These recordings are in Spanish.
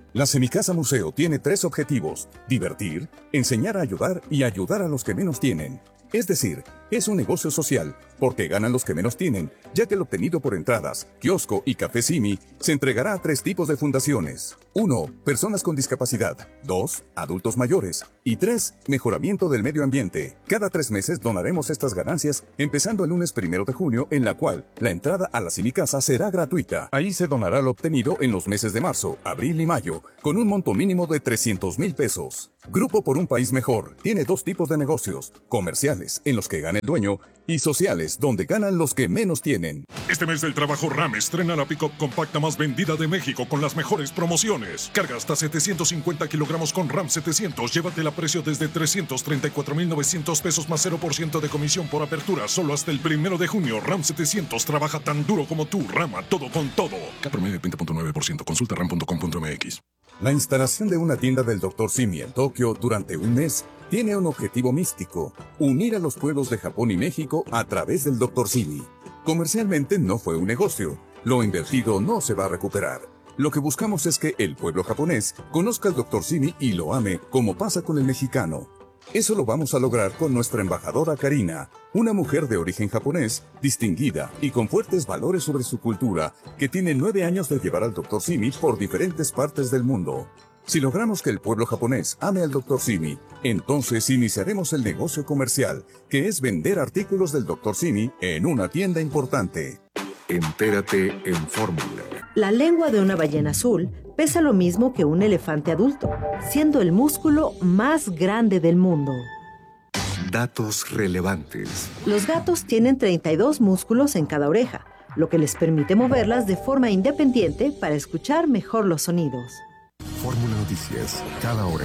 La Semicasa Museo tiene 3 objetivos: divertir, enseñar a ayudar y ayudar a los que menos tienen. Es decir, es un negocio social, porque ganan los que menos tienen, ya que lo obtenido por entradas, kiosco y café Simi se entregará a 3 tipos de fundaciones. 1. Personas con discapacidad. 2. Adultos mayores. Y 3. Mejoramiento del medio ambiente. Cada 3 meses donaremos estas ganancias, empezando el lunes 1 de junio, en la cual la entrada a la Semicasa será gratuita. Ahí se donará lo obtenido en los meses de marzo, abril y mayo, con un monto mínimo de 300,000 pesos. Grupo por un País Mejor tiene 2 tipos de negocios: comerciales, en los que gana el dueño, y sociales, donde ganan los que menos tienen. Este mes del trabajo, RAM estrena la pick-up compacta más vendida de México con las mejores promociones. Carga hasta 750 kilogramos con RAM 700. Llévatela a precio desde 334,900 pesos más 0% de comisión por apertura. Solo hasta el 1 de junio. RAM 700 trabaja tan duro como tú. Rama, todo con todo. K promedio de 20.9%. Consulta ram.com.mx. La instalación de una tienda del Dr. Simi en Tokio durante un mes tiene un objetivo místico: unir a los pueblos de Japón y México a través del Dr. Simi. Comercialmente no fue un negocio. Lo invertido no se va a recuperar. Lo que buscamos es que el pueblo japonés conozca al Dr. Simi y lo ame, como pasa con el mexicano. Eso lo vamos a lograr con nuestra embajadora Karina, una mujer de origen japonés, distinguida y con fuertes valores sobre su cultura, que tiene 9 años de llevar al Dr. Simi por diferentes partes del mundo. Si logramos que el pueblo japonés ame al Dr. Simi, entonces iniciaremos el negocio comercial, que es vender artículos del Dr. Simi en una tienda importante. Entérate en Fórmula. La lengua de una ballena azul pesa lo mismo que un elefante adulto, siendo el músculo más grande del mundo. Datos relevantes. Los gatos tienen 32 músculos en cada oreja, lo que les permite moverlas de forma independiente para escuchar mejor los sonidos. Fórmula Noticias, cada hora.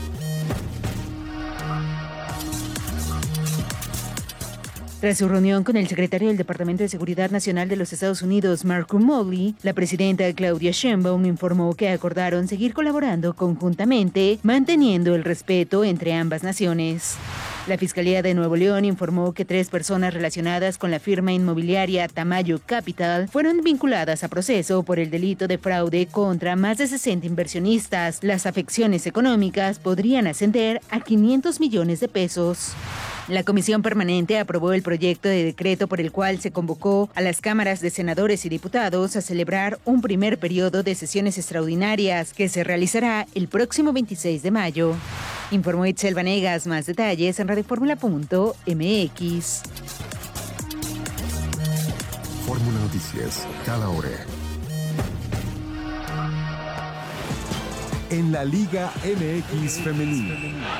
Tras su reunión con el secretario del Departamento de Seguridad Nacional de los Estados Unidos, Mark Mully, la presidenta Claudia Sheinbaum informó que acordaron seguir colaborando conjuntamente, manteniendo el respeto entre ambas naciones. La Fiscalía de Nuevo León informó que 3 personas relacionadas con la firma inmobiliaria Tamayo Capital fueron vinculadas a proceso por el delito de fraude contra más de 60 inversionistas. Las afecciones económicas podrían ascender a 500 millones de pesos. La Comisión Permanente aprobó el proyecto de decreto por el cual se convocó a las cámaras de senadores y diputados a celebrar un primer periodo de sesiones extraordinarias que se realizará el próximo 26 de mayo. Informó Itzel Vanegas. Más detalles en radioformula.mx. Fórmula Noticias, cada hora. En la Liga MX Femenina.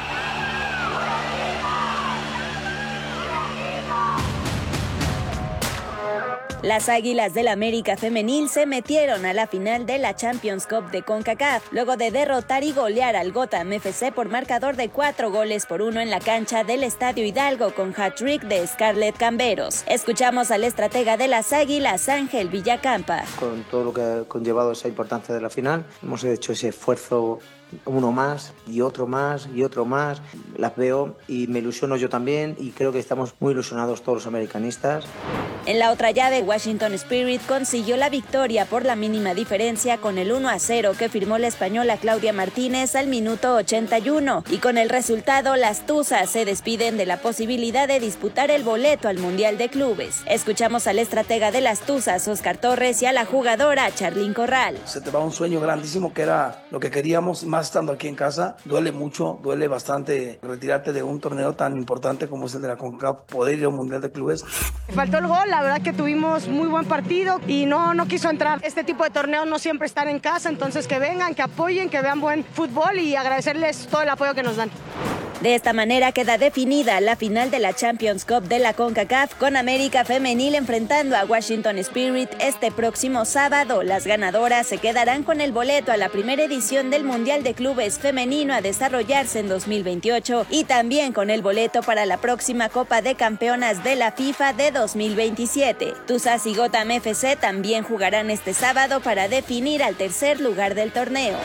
Las Águilas del América Femenil se metieron a la final de la Champions Cup de CONCACAF, luego de derrotar y golear al Gotham FC por marcador de 4-1 en la cancha del Estadio Hidalgo con hat-trick de Scarlett Camberos. Escuchamos al estratega de las Águilas, Ángel Villacampa. Con todo lo que ha conllevado esa importancia de la final, hemos hecho ese esfuerzo, uno más y otro más y otro más. Las veo y me ilusiono yo también, y creo que estamos muy ilusionados todos los americanistas. En la otra llave, Washington Spirit consiguió la victoria por la mínima diferencia con el 1-0 que firmó la española Claudia Martínez al minuto 81, y con el resultado las Tuzas se despiden de la posibilidad de disputar el boleto al Mundial de Clubes. Escuchamos al estratega de las Tuzas, Oscar Torres, y a la jugadora Charlín Corral. Se te va un sueño grandísimo que era lo que queríamos, más estando aquí en casa. Duele mucho, duele bastante retirarte de un torneo tan importante como es el de la CONCACAF, poder ir a un Mundial de Clubes. Faltó el gol, la verdad que tuvimos muy buen partido y no quiso entrar. Este tipo de torneos no siempre están en casa, entonces que vengan, que apoyen, que vean buen fútbol y agradecerles todo el apoyo que nos dan. De esta manera queda definida la final de la Champions Cup de la CONCACAF, con América Femenil enfrentando a Washington Spirit este próximo sábado. Las ganadoras se quedarán con el boleto a la primera edición del Mundial de Clubes Femenino a desarrollarse en 2028 y también con el boleto para la próxima Copa de Campeonas de la FIFA de 2027. Tuzas y Gotham FC también jugarán este sábado para definir al tercer lugar del torneo.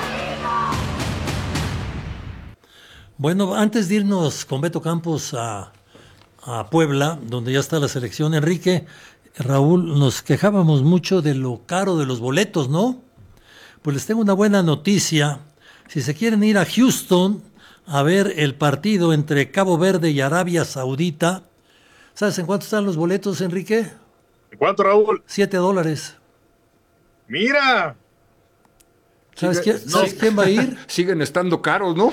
Bueno, antes de irnos con Beto Campos a Puebla, donde ya está la selección, Enrique, Raúl, nos quejábamos mucho de lo caro de los boletos, ¿no? Pues les tengo una buena noticia. Si se quieren ir a Houston a ver el partido entre Cabo Verde y Arabia Saudita, ¿sabes en cuánto están los boletos, Enrique? ¿En cuánto, Raúl? $7. ¡Mira! ¿Sabes quién va a ir? Siguen estando caros, ¿no?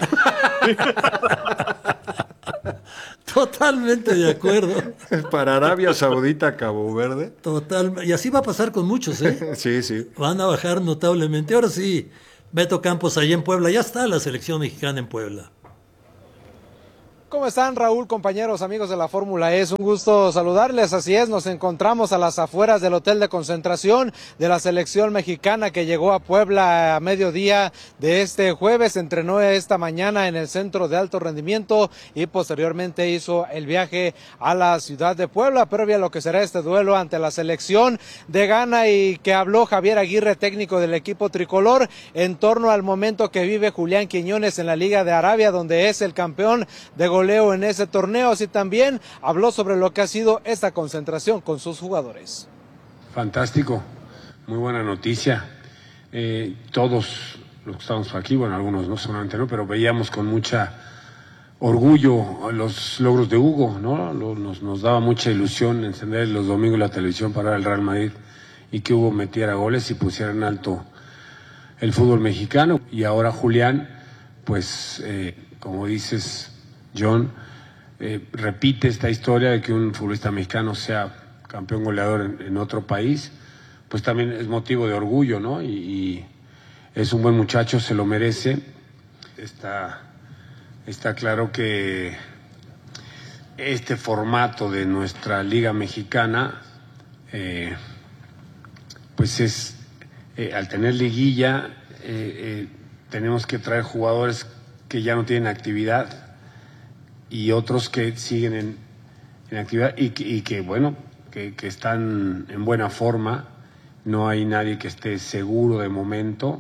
Totalmente de acuerdo. Para Arabia Saudita, Cabo Verde. Total, y así va a pasar con muchos, ¿eh? Sí, sí. Van a bajar notablemente. Ahora sí, Beto Campos allá en Puebla. Ya está la selección mexicana en Puebla. ¿Cómo están, Raúl, compañeros, amigos de la Fórmula E? Es un gusto saludarles, así es, nos encontramos a las afueras del hotel de concentración de la selección mexicana que llegó a Puebla a mediodía de este jueves, entrenó esta mañana en el centro de alto rendimiento y posteriormente hizo el viaje a la ciudad de Puebla, previa a lo que será este duelo ante la selección de Ghana, y que habló Javier Aguirre, técnico del equipo tricolor, en torno al momento que vive Julián Quiñones en la Liga de Arabia, donde es el campeón de goleo en ese torneo. Así también habló sobre lo que ha sido esta concentración con sus jugadores. Fantástico, muy buena noticia. Todos los que estamos aquí, bueno, algunos no solamente no, pero veíamos con mucha orgullo los logros de Hugo, ¿no? Nos daba mucha ilusión encender los domingos la televisión para ver el Real Madrid y que Hugo metiera goles y pusiera en alto el fútbol mexicano. Y ahora Julián, pues como dices, John, repite esta historia de que un futbolista mexicano sea campeón goleador en otro país, pues también es motivo de orgullo, ¿no? Y es un buen muchacho, se lo merece. Está claro que este formato de nuestra Liga Mexicana, pues es, al tener liguilla, tenemos que traer jugadores que ya no tienen actividad y otros que siguen en actividad y que bueno, que están en buena forma. No hay nadie que esté seguro de momento,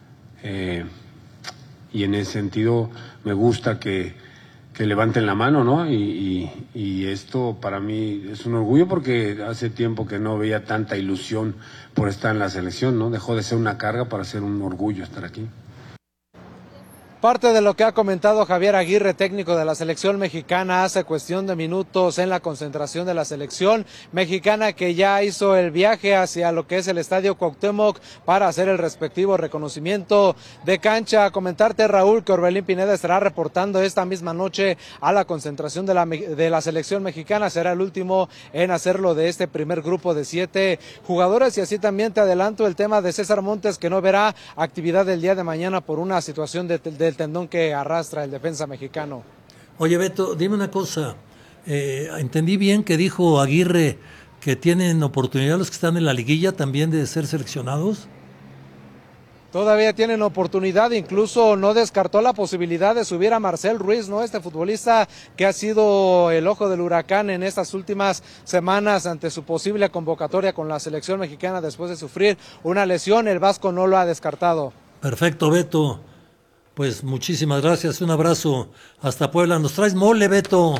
y en ese sentido me gusta que levanten la mano, ¿no? Y esto para mí es un orgullo, porque hace tiempo que no veía tanta ilusión por estar en la selección, ¿no? Dejó de ser una carga para ser un orgullo estar aquí. Parte de lo que ha comentado Javier Aguirre, técnico de la selección mexicana, hace cuestión de minutos en la concentración de la selección mexicana, que ya hizo el viaje hacia lo que es el Estadio Cuauhtémoc para hacer el respectivo reconocimiento de cancha. Comentarte, Raúl, que Orbelín Pineda estará reportando esta misma noche a la concentración de la selección mexicana. Será el último en hacerlo de este primer grupo de 7 jugadores. Y así también te adelanto el tema de César Montes, que no verá actividad el día de mañana por una situación del tendón que arrastra el defensa mexicano. Oye, Beto, dime una cosa. Entendí bien que dijo Aguirre que tienen oportunidad los que están en la liguilla también de ser seleccionados. Todavía tienen oportunidad, incluso no descartó la posibilidad de subir a Marcel Ruiz, ¿no? Este futbolista que ha sido el ojo del huracán en estas últimas semanas ante su posible convocatoria con la selección mexicana después de sufrir una lesión. El Vasco no lo ha descartado. Perfecto, Beto. Pues muchísimas gracias, un abrazo hasta Puebla. ¿Nos traes mole, Beto?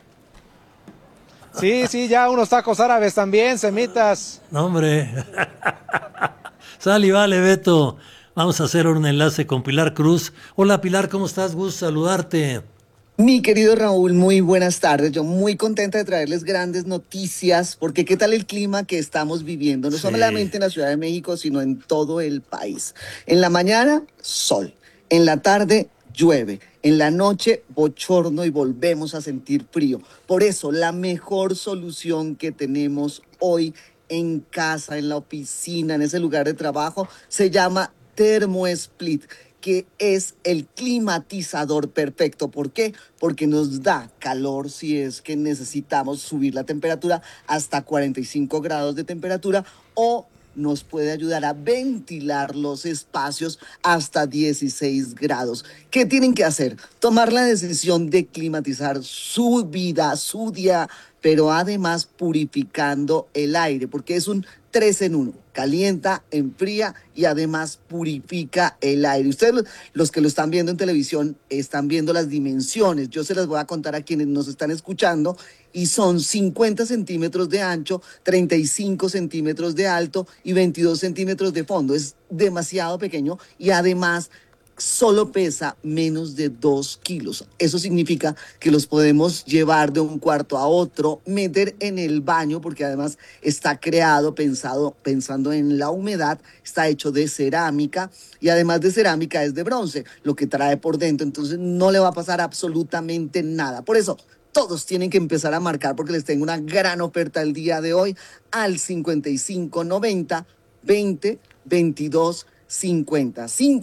Sí, ya unos tacos árabes también, semitas. No, hombre. Sal y vale, Beto. Vamos a hacer un enlace con Pilar Cruz. Hola, Pilar, ¿cómo estás? Gusto saludarte. Mi querido Raúl, muy buenas tardes. Yo muy contenta de traerles grandes noticias, porque qué tal el clima que estamos viviendo, no solamente en la Ciudad de México, sino en todo el país. En la mañana, sol. En la tarde llueve, en la noche bochorno y volvemos a sentir frío. Por eso la mejor solución que tenemos hoy en casa, en la oficina, en ese lugar de trabajo, se llama ThermoSplit, que es el climatizador perfecto. ¿Por qué? Porque nos da calor si es que necesitamos subir la temperatura hasta 45 grados de temperatura, o nos puede ayudar a ventilar los espacios hasta 16 grados. ¿Qué tienen que hacer? Tomar la decisión de climatizar su vida, su día, pero además purificando el aire, porque es un 3 en 1. Calienta, enfría y además purifica el aire. Ustedes, los que lo están viendo en televisión, están viendo las dimensiones. Yo se las voy a contar a quienes nos están escuchando. y son 50 centímetros de ancho, 35 centímetros de alto y 22 centímetros de fondo. Es demasiado pequeño y además solo pesa menos de 2 kilos. Eso significa que los podemos llevar de un cuarto a otro, meter en el baño, porque además está creado pensando en la humedad, está hecho de cerámica y además de cerámica es de bronce, lo que trae por dentro, entonces no le va a pasar absolutamente nada. Por eso, todos tienen que empezar a marcar porque les tengo una gran oferta el día de hoy al 5590 20 22 50,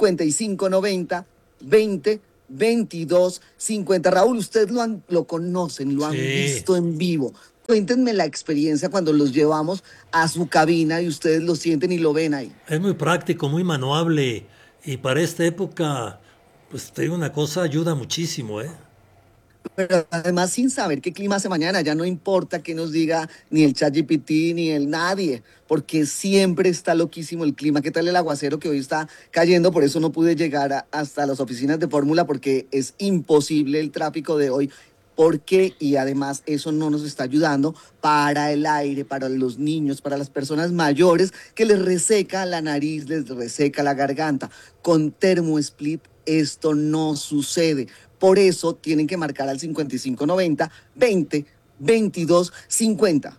5590 20 22 50. Raúl, ustedes lo conocen, lo han visto en vivo. Cuéntenme la experiencia cuando los llevamos a su cabina y ustedes lo sienten y lo ven ahí. Es muy práctico, muy manuable y para esta época, pues te digo una cosa, ayuda muchísimo, ¿eh? Pero además sin saber qué clima hace mañana, ya no importa que nos diga ni el ChatGPT ni el nadie, porque siempre está loquísimo el clima. ¿Qué tal el aguacero que hoy está cayendo? Por eso no pude llegar hasta las oficinas de Fórmula porque es imposible el tráfico de hoy. Porque, y además eso no nos está ayudando para el aire, para los niños, para las personas mayores que les reseca la nariz, les reseca la garganta. Con ThermoSplit esto no sucede. Por eso tienen que marcar al 5590 20 22 50.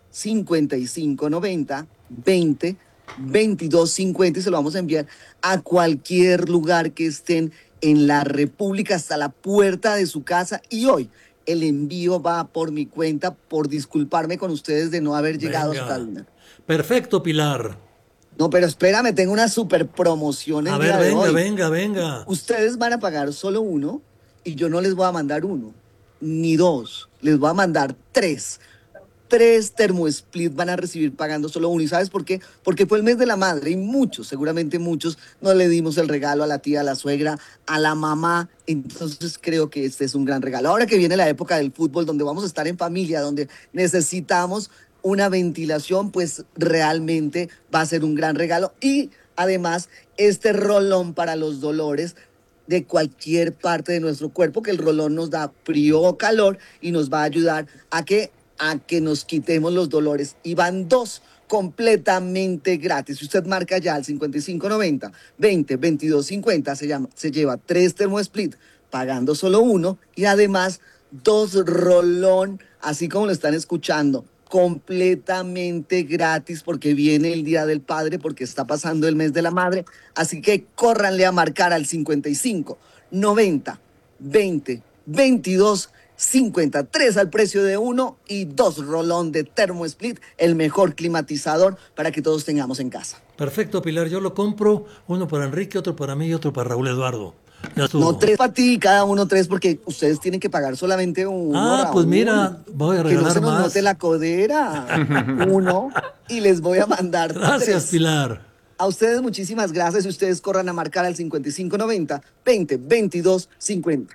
5590 20 22 50 y se lo vamos a enviar a cualquier lugar que estén en la República, hasta la puerta de su casa. Y hoy el envío va por mi cuenta, por disculparme con ustedes de no haber llegado hasta una. Perfecto, Pilar. No, pero espérame, tengo una super promoción el día de hoy. Venga. Ustedes van a pagar solo uno y yo no les voy a mandar uno, ni dos, les voy a mandar 3. 3 ThermoSplit van a recibir pagando solo uno. ¿Y sabes por qué? Porque fue el mes de la madre y muchos, seguramente muchos, no le dimos el regalo a la tía, a la suegra, a la mamá. Entonces creo que este es un gran regalo. Ahora que viene la época del fútbol, donde vamos a estar en familia, donde necesitamos una ventilación, pues realmente va a ser un gran regalo. Y además, este rolón para los dolores de cualquier parte de nuestro cuerpo, que el rolón nos da frío o calor y nos va a ayudar a que nos quitemos los dolores. Y van 2 completamente gratis. Si usted marca ya al 5590 20 22 50, se lleva 3 ThermoSplit pagando solo uno y además 2 rolón, así como lo están escuchando, completamente gratis porque viene el Día del Padre, porque está pasando el mes de la madre. Así que córranle a marcar al 55 90 20 22 50, 3 al precio de 1 y 2 rolón de ThermoSplit, el mejor climatizador para que todos tengamos en casa. Perfecto, Pilar, yo lo compro, uno para Enrique, otro para mí y otro para Raúl Eduardo. No, 3 para ti, cada uno 3, porque ustedes tienen que pagar solamente uno. Raúl, pues mira, voy a regalar más. Que no se nos note la codera. 1 y les voy a mandar 3. Gracias, Pilar. A ustedes muchísimas gracias y ustedes corran a marcar al 5590 20 22 50.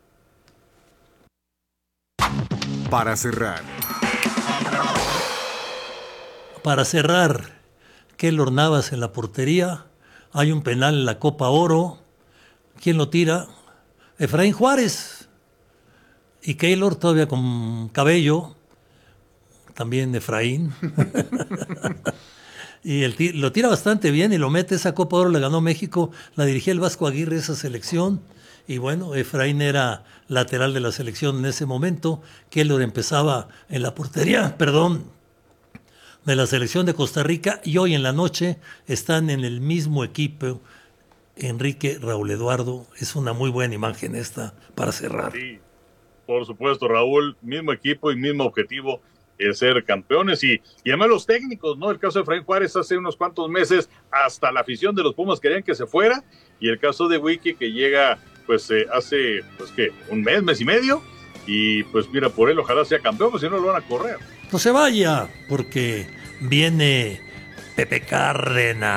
Para cerrar, Keylor Navas en la portería, hay un penal en la Copa Oro. ¿Quién lo tira? Efraín Juárez. Y Keylor todavía con cabello, también Efraín. Y lo tira bastante bien y lo mete. Esa Copa Oro la ganó México, la dirigía el Vasco Aguirre, esa selección. Y bueno, Efraín era lateral de la selección en ese momento. Keylor empezaba en la portería, de la selección de Costa Rica. Y hoy en la noche están en el mismo equipo Enrique, Raúl Eduardo. Es una muy buena imagen esta para cerrar. Sí, por supuesto, Raúl, mismo equipo y mismo objetivo, ser campeones y además los técnicos, ¿no? El caso de Efraín Juárez hace unos cuantos meses hasta la afición de los Pumas querían que se fuera, y el caso de Wiki que llega pues hace un mes y medio, y pues mira, por él ojalá sea campeón, pues si no lo van a correr. No se vaya, porque viene Pepe Cárdenas.